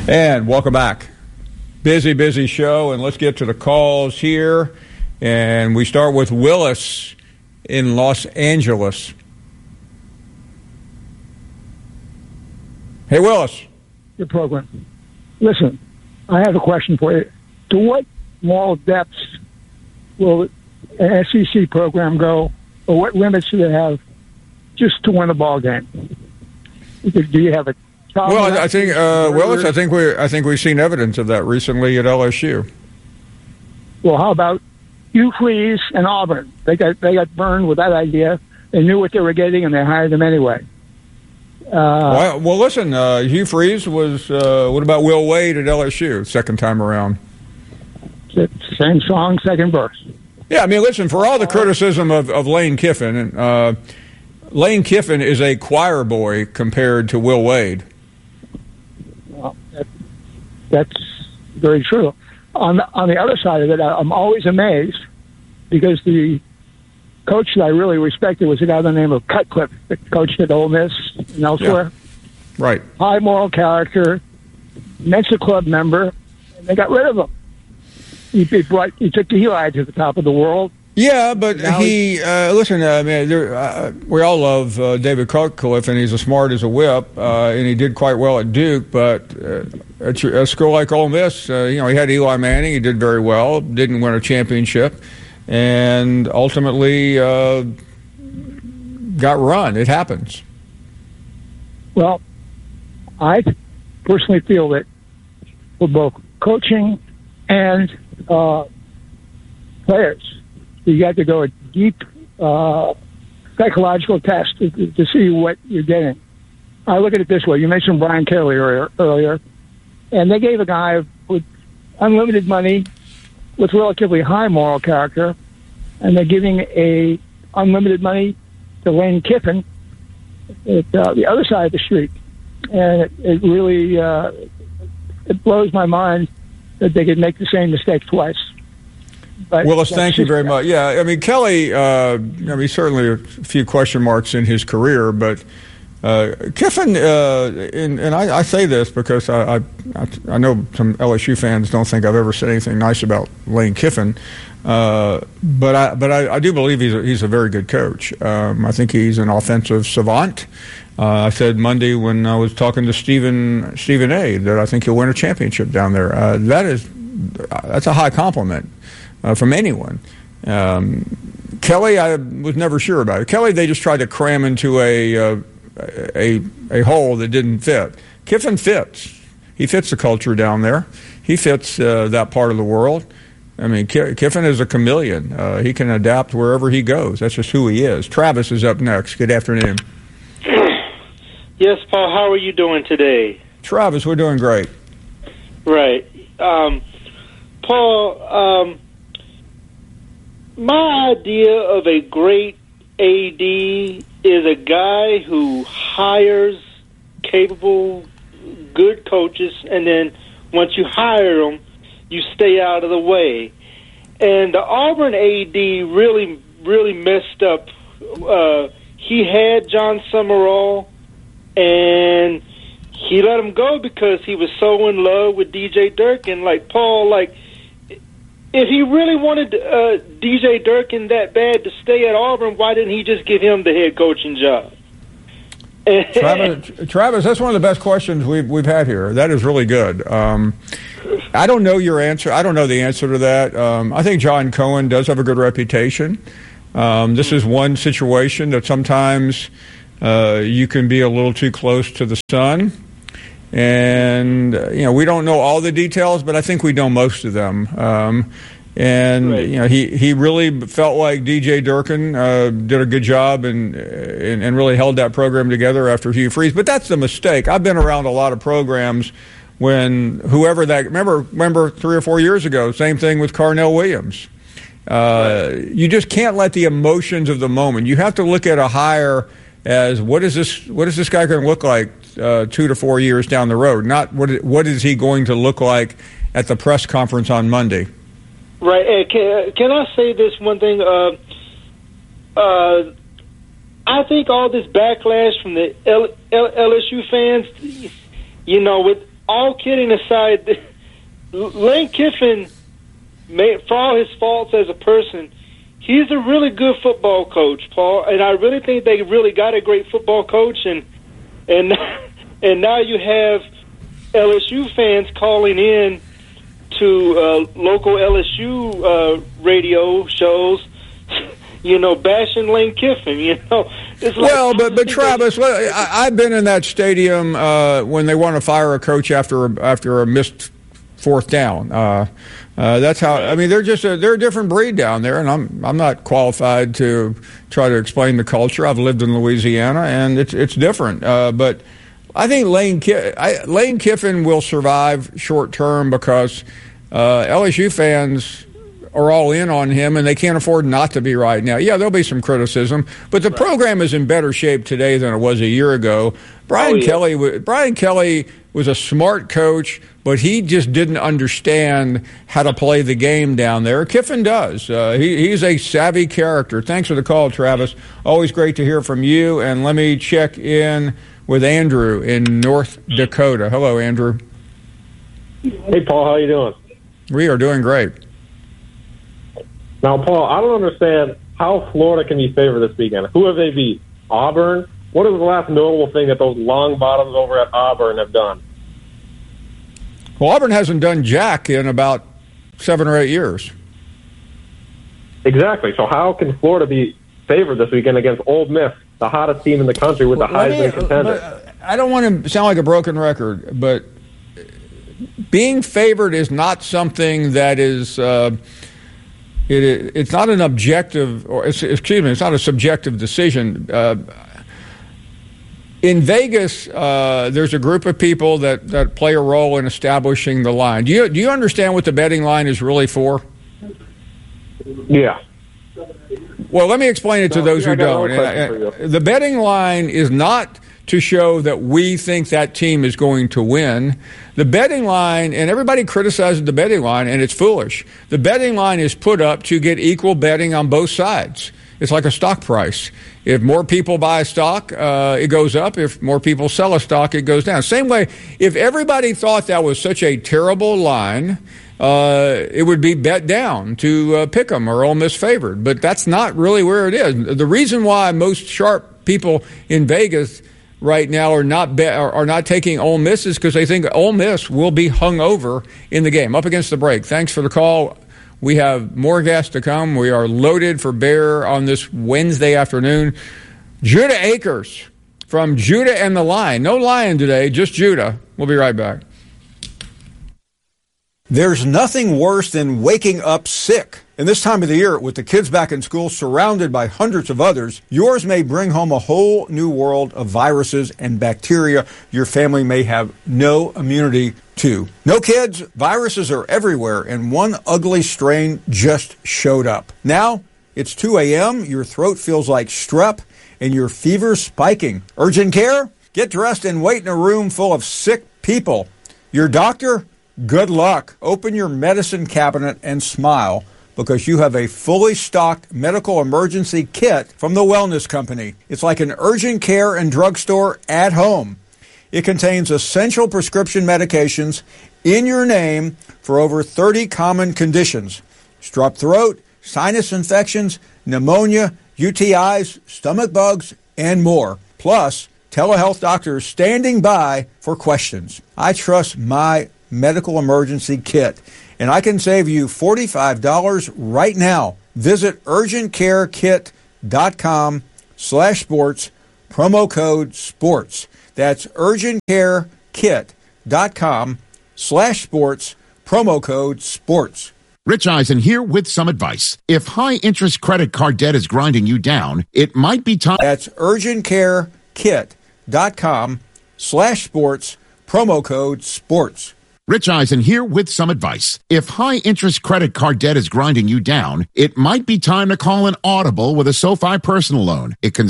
And welcome back. Busy show, and let's get to the calls here. And we start with Willis in Los Angeles. Hey, Willis. Your program. Listen, I have a question for you. To what moral depths will an SEC program go, or what limits do they have just to win a ball game? Do you have a problem? Well, I think Willis, I think we've seen evidence of that recently at LSU. Well, how about Hugh Freeze and Auburn? They got burned with that idea. They knew what they were getting, and they hired them anyway. Well, listen, Hugh Freeze was. What about Will Wade at LSU? Second time around. Same song, second verse. Yeah, I mean, listen, for all the criticism of Lane Kiffin, Lane Kiffin is a choir boy compared to Will Wade. Well, that's very true. On the other side of it, I'm always amazed because the coach that I really respected was a guy by the name of Cutcliffe that coached at Ole Miss and elsewhere. Yeah. Right. High moral character, Mensa Club member, and they got rid of him. He took Eli to the top of the world. Yeah, but listen, we all love David Cutcliffe, and he's as smart as a whip, and he did quite well at Duke, but at a school like Ole Miss, he had Eli Manning, he did very well, didn't win a championship, and ultimately got run. It happens. Well, I personally feel that for both coaching and players, you got to go a deep psychological test to see what you're getting. I look at it this way. You mentioned Brian Kelly earlier, and they gave a guy with unlimited money with relatively high moral character, and they're giving a unlimited money to Lane Kiffin at the other side of the street. And it really it blows my mind that they could make the same mistake twice. But Willis, thank you very much. Yeah, I mean, Kelly, certainly a few question marks in his career, but Kiffin, and I say this because I know some LSU fans don't think I've ever said anything nice about Lane Kiffin, but I do believe he's a very good coach. I think he's an offensive savant. I said Monday when I was talking to Stephen A. that I think he'll win a championship down there. That's a high compliment from anyone. Kelly, I was never sure about it. Kelly, they just tried to cram into a hole that didn't fit. Kiffin fits. He fits the culture down there. He fits that part of the world. I mean, Kiffin is a chameleon. He can adapt wherever he goes. That's just who he is. Travis is up next. Good afternoon. Yes, Paul, how are you doing today? Travis, we're doing great. Right. Paul, my idea of a great AD is a guy who hires capable, good coaches, and then once you hire them, you stay out of the way. And the Auburn AD really messed up. He had John Summerall, and he let him go because he was so in love with DJ Durkin. Like, Paul, if he really wanted DJ Durkin that bad to stay at Auburn, why didn't he just give him the head coaching job? Travis, that's one of the best questions we've had here. That is really good. I don't know your answer. I don't know the answer to that. I think John Cohen does have a good reputation. This is one situation that sometimes you can be a little too close to the sun. And, we don't know all the details, but I think we know most of them. Right. He really felt like DJ Durkin did a good job and really held that program together after Hugh Freeze. But that's the mistake. I've been around a lot of programs when remember 3 or 4 years ago, same thing with Carnell Williams. You just can't let the emotions of the moment. You have to look at a hire as what is this guy going to look like 2 to 4 years down the road, not what is he going to look like at the press conference on Monday. Right. Can I say this one thing? I think all this backlash from the LSU fans, all kidding aside, Lane Kiffin, for all his faults as a person, he's a really good football coach, Paul. And I really think they really got a great football coach. And now you have LSU fans calling in to local LSU radio shows, bashing Lane Kiffin. It's like, but Travis, I've been in that stadium when they want to fire a coach after a missed fourth down. That's how. I mean, they're a different breed down there, and I'm not qualified to try to explain the culture. I've lived in Louisiana, and it's different. But I think Lane Kiffin will survive short term because LSU fans are all in on him, and they can't afford not to be right now. Yeah, there'll be some criticism, but the program is in better shape today than it was a year ago. Brian Kelly was a smart coach, but he just didn't understand how to play the game down there. Kiffin does. He's a savvy character. Thanks for the call, Travis. Always great to hear from you. And let me check in with Andrew in North Dakota. Hello, Andrew. Hey, Paul. How you doing? We are doing great. Now, Paul, I don't understand how Florida can be favored this weekend. Who have they beat? Auburn? What is the last notable thing that those long bottoms over at Auburn have done? Well, Auburn hasn't done jack in about 7 or 8 years. Exactly. So how can Florida be favored this weekend against Ole Miss, the hottest team in the country with the Heisman contender? I don't want to sound like a broken record, but being favored is not something that is it's not an objective, or it's not a subjective decision. In Vegas, there's a group of people that play a role in establishing the line. Do you understand what the betting line is really for? Yeah. Well, let me explain it to those who don't. The betting line is not to show that we think that team is going to win. The betting line, and everybody criticizes the betting line, and it's foolish. The betting line is put up to get equal betting on both sides. It's like a stock price. If more people buy a stock, it goes up. If more people sell a stock, it goes down. Same way, if everybody thought that was such a terrible line, it would be bet down to pick them or Ole Miss favored. But that's not really where it is. The reason why most sharp people in Vegas right now are not taking Ole Miss is because they think Ole Miss will be hung over in the game. Up against the break. Thanks for the call. We have more guests to come. We are loaded for bear on this Wednesday afternoon. Judah Akers from Judah and the Lion. No Lion today, just Judah. We'll be right back. There's nothing worse than waking up sick. And this time of the year, with the kids back in school, surrounded by hundreds of others, yours may bring home a whole new world of viruses and bacteria your family may have no immunity to. No kids, viruses are everywhere, and one ugly strain just showed up. Now, it's 2 a.m., your throat feels like strep, and your fever's spiking. Urgent care? Get dressed and wait in a room full of sick people. Your doctor? Good luck. Open your medicine cabinet and smile, because you have a fully stocked medical emergency kit from the Wellness Company. It's like an urgent care and drugstore at home. It contains essential prescription medications in your name for over 30 common conditions: strep throat, sinus infections, pneumonia, UTIs, stomach bugs, and more. Plus, telehealth doctors standing by for questions. I trust my medical emergency kit, and I can save you $45 right now. Visit urgentcarekit.com/sports, promo code SPORTS. That's urgentcarekit.com/sports, promo code SPORTS. Rich Eisen here with some advice. If high-interest credit card debt is grinding you down, it might be time... That's urgentcarekit.com/sports, promo code SPORTS. Rich Eisen here with some advice. If high-interest credit card debt is grinding you down, it might be time to call an audible with a SoFi personal loan. It can